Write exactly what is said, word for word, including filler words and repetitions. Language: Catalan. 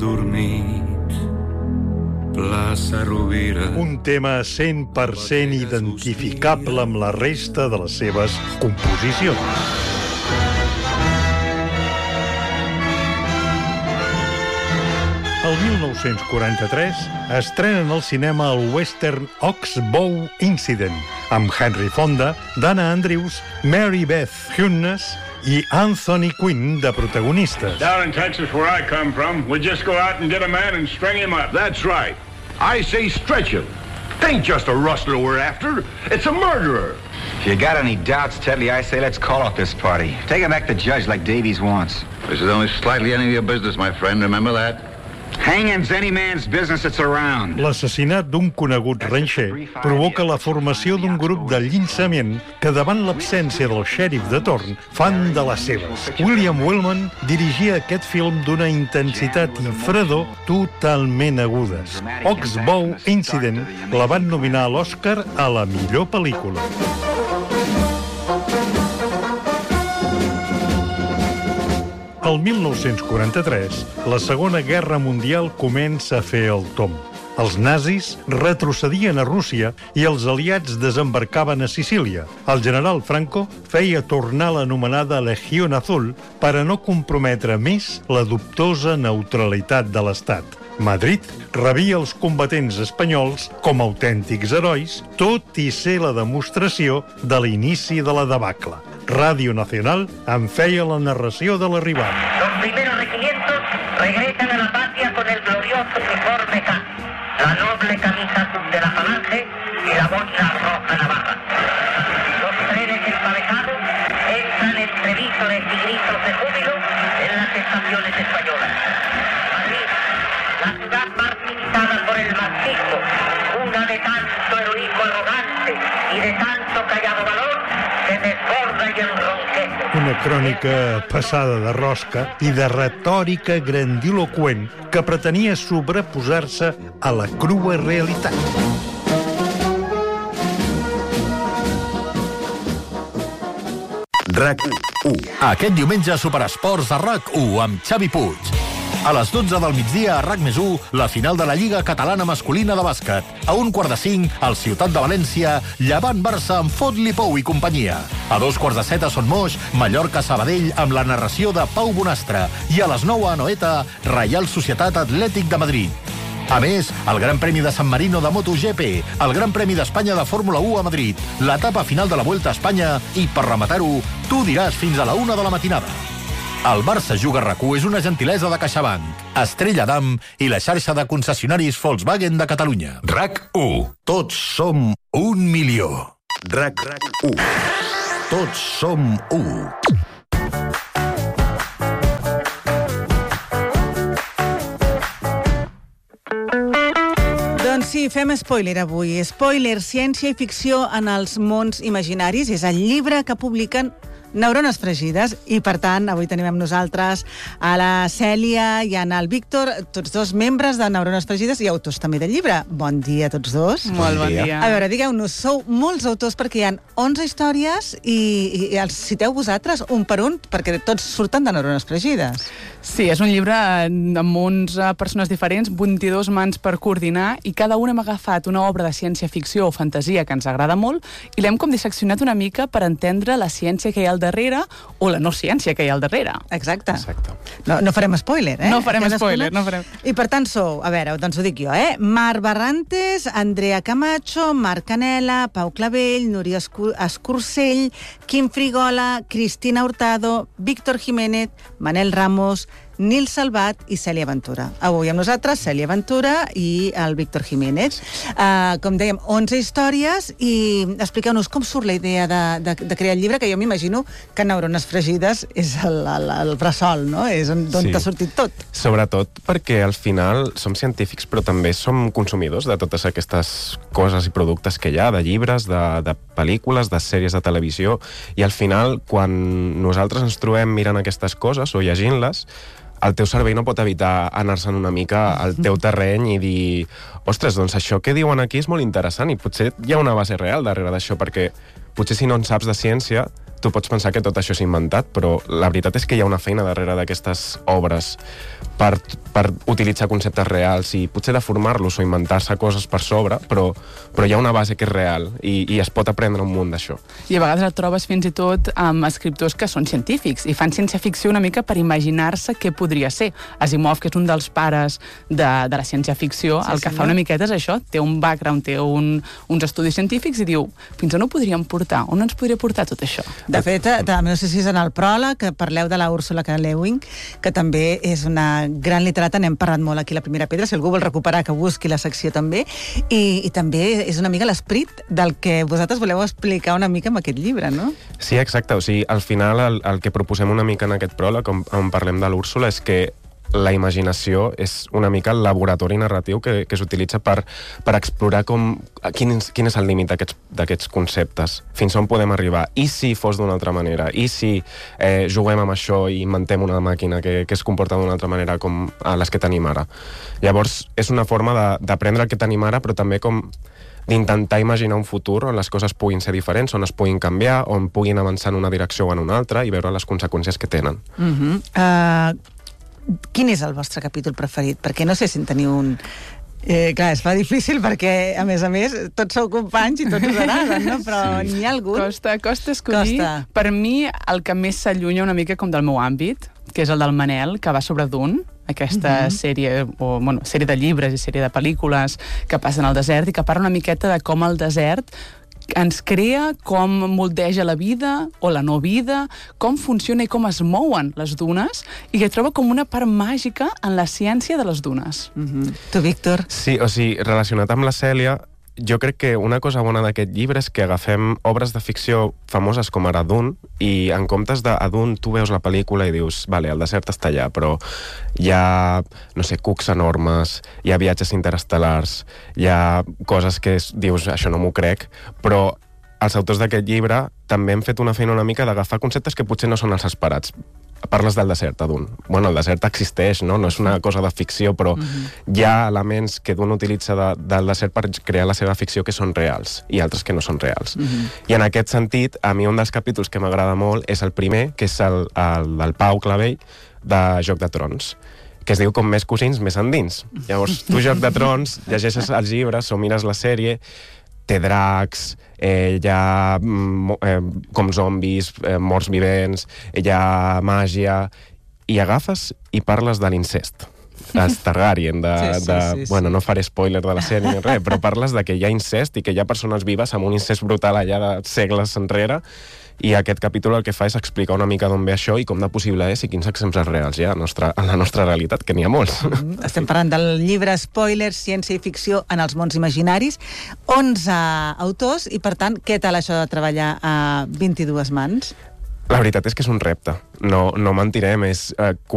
adormit, plaça Rovira. Un tema cent per cent identificable amb la resta de les seves composicions. El mil nou-cents quaranta-tres estrenen al cinema el western Oxbow Incident, amb Henry Fonda, Dana Andrews, Mary Beth Hughes i Anthony Quinn de protagonistes. Down in Texas, where I come from, we just go out and get a man and string him up. That's right. I say stretch him. It ain't just a rustler we're after. It's a murderer. If you got any doubts, Tedley, I say let's call off this party. Take him back to judge like Davies wants. This is only slightly any of your business, my friend. Remember that? Hanging's any man's business that's around. L'assassinat d'un conegut ranxer provoca la formació d'un grup de llinçament que, davant l'absència del xèrif de torn, fan de les seves. William Wellman dirigia aquest film d'una intensitat i fredor totalment agudes. Oxbow Incident la van nominar a l'Oscar a la millor pel·lícula. El mil nou-cents quaranta-tres, la Segona Guerra Mundial comença a fer el tomb. Els nazis retrocedien a Rússia i els aliats desembarcaven a Sicília. El general Franco feia tornar l'anomenada Legión Azul per a no comprometre més la dubtosa neutralitat de l'Estat. Madrid rebia els combatents espanyols com a autèntics herois, tot i ser la demostració de l'inici de la debacle. Radio Nacional en feia la narració de l'arribada. Los primeros regimientos regresan a la patria con el glorioso uniforme K, la noble camisa azul de la Falange y la boina roja navarra. Los trenes emparejados entran entre vítores y gritos de júbilo en las estaciones españolas. Madrid, la ciudad martirizada por el marxismo, una de tanto heroísmo arrogante y de tanto callado valor, que desborda y enronquece. Una crònica passada de rosca i de retòrica grandiloqüent que pretenia sobreposar-se a la crua realitat. RAC u. Aquest diumenge a Superesports a RAC u amb Xavi Puig. A les dotze del migdia a RAC més u, la final de la Lliga Catalana Masculina de Bàsquet. A un quart de cinc, al Ciutat de València, Llevant Barça amb Fot-li Pou i companyia. A dos quarts de set a Son Moix, Mallorca Sabadell amb la narració de Pau Bonastre. I a les nou a Anoeta, Reial Societat Atlètic de Madrid. A més, el Gran Premi de San Marino de MotoGP, el Gran Premi d'Espanya de Fórmula u a Madrid, l'etapa final de la Vuelta a Espanya i, per rematar-ho, tu diràs fins a la una de la matinada. El Barça Juga RAC u és una gentilesa de CaixaBank, Estrella Damm i la xarxa de concessionaris Volkswagen de Catalunya. RAC u. Tots som un milió. RAC u. Tots som u. Doncs sí, fem spoiler avui. Spoiler, ciència i ficció en els mons imaginaris. És el llibre que publiquen Neurones Fregides, i per tant avui tenim amb nosaltres a la Cèlia i en el Víctor, tots dos membres de Neurones Fregides i autors també del llibre. Bon dia a tots dos. Molt bon dia. A veure, digueu-nos, sou molts autors perquè hi ha onze històries i, i els citeu vosaltres un per un perquè tots surten de Neurones Fregides. Sí, és un llibre amb onze persones diferents, vint-i-dues mans per coordinar, i cada un hem agafat una obra de ciència-ficció o fantasia que ens agrada molt i l'hem com disseccionat una mica per entendre la ciència que hi ha al darrere o la no ciència que hi ha al darrere. Exacte. Exacte. No, no farem spoiler, eh? No farem spoiler, no farem. I per tant sou, a veure, doncs ho dic jo, eh? Mar Barrantes, Andrea Camacho, Marc Canela, Pau Clavell, Núria Escursell, Quim Frigola, Cristina Hurtado, Víctor Jiménez, Manel Ramos, Nil Salvat i Cèlia Ventura. Avui amb nosaltres Cèlia Ventura i el Víctor Jiménez. Uh, com dèiem, onze històries, i expliqueu-nos com surt la idea de, de, de crear el llibre, que jo m'imagino que Neurones Fregides és el, el, el bressol, no? És d'on sí. t'ha sortit tot. Sobretot perquè al final som científics, però també som consumidors de totes aquestes coses i productes que hi ha, de llibres, de, de pel·lícules, de sèries de televisió, i al final, quan nosaltres ens trobem mirant aquestes coses o llegint-les, el teu cervell no pot evitar anar-se'n una mica al teu terreny i dir, ostres, doncs això que diuen aquí és molt interessant, i potser hi ha una base real darrere d'això, perquè potser si no en saps de ciència, tu pots pensar que tot això és inventat, però la veritat és que hi ha una feina darrere d'aquestes obres per, per utilitzar conceptes reals i potser deformar-los o inventar-se coses per sobre, però, però hi ha una base que és real i, i es pot aprendre un munt d'això. I a vegades et trobes fins i tot amb escriptors que són científics i fan ciència-ficció una mica per imaginar-se què podria ser. Asimov, que és un dels pares de, de la ciència-ficció, sí, el que sí, fa una miqueta és això, té un background, té un, uns estudis científics i diu, fins on ho podríem portar? On ens podria portar tot això? De fet, també no sé si és en el pròleg, que parleu de la Úrsula K. Le Guin, que també és una gran literata, n'hem parlat molt aquí a La Primera Pedra, si algú vol recuperar que busqui la secció també, i, i també és una mica l'esperit del que vosaltres voleu explicar una mica amb aquest llibre, no? Sí, exacte, o sigui, al final el, el que proposem una mica en aquest pròleg, on, on parlem de l'Úrsula, és que la imaginació és una mica el laboratori narratiu que, que s'utilitza per, per explorar com, quin, quin és el límit d'aquests conceptes, fins on podem arribar, i si fos d'una altra manera, i si eh, juguem amb això i inventem una màquina que, que es comporta d'una altra manera com a les que tenim ara. Llavors, és una forma d'aprendre el que tenim ara, però també com d'intentar imaginar un futur on les coses puguin ser diferents, on es puguin canviar, on puguin avançar en una direcció o en una altra i veure les conseqüències que tenen. Uh-huh. Uh... Quin és el vostre capítol preferit? Perquè no sé si en teniu un... Eh, clar, es fa difícil perquè, a més a més, tots sou companys i tots us agraden, no? Però sí, n'hi ha algun? Costa, costa escollir. Costa. Per mi, el que més s'allunya una mica com del meu àmbit, que és el del Manel, que va sobre Dune, aquesta uh-huh. sèrie, o, bueno, sèrie de llibres i sèrie de pel·lícules que passen al desert i que parla una miqueta de com el desert ens crea, com moldeja la vida o la no vida, com funciona i com es mouen les dunes, i que troba com una part màgica en la ciència de les dunes. Mm-hmm. Tu, Víctor? Sí, o sigui, relacionat amb la Cèlia, jo crec que una cosa bona d'aquest llibre és que agafem obres de ficció famoses com ara Dune, i en comptes de a Dune tu veus la pel·lícula i dius, vale, el desert està allà, però hi ha, no sé, cucs enormes, hi ha viatges interestel·lars, hi ha coses que dius, això no m'ho crec, però els autors d'aquest llibre també han fet una feina una mica d'agafar conceptes que potser no són els esperats. Parles del desert, a Dune. Bueno, el desert existeix, no? No és una cosa de ficció, però uh-huh. hi ha elements que Dune utilitza de, del desert per crear la seva ficció que són reals, i altres que no són reals. Uh-huh. I en aquest sentit, a mi un dels capítols que m'agrada molt és el primer, que és el, el del Pau Clavell, de Joc de Trons, que es diu Com més cosins, més endins. Llavors, tu Joc de Trons, llegeixes els llibres o mires la sèrie, té dracs, eh, hi ha eh, com zombis, eh, morts vivents, hi ha màgia, i agafes i parles de l'incest. Els Targaryen, de, sí, sí, de, sí, sí. Bueno, no faré spoiler de la sèrie ni res, però parles de que hi ha incest i que hi ha persones vives amb un incest brutal allà de segles enrere, i aquest capítol el que fa és explicar una mica d'on ve això i com de possible és i quins exemples reals hi ha a, nostra, a la nostra realitat, que n'hi ha molts. Estem parlant del llibre Spoilers, ciència i ficció en els mons imaginaris, onze autors, i per tant, què tal això de treballar a vint-i-dues mans? La veritat és que és un repte, no, no mentirem, és... Eh,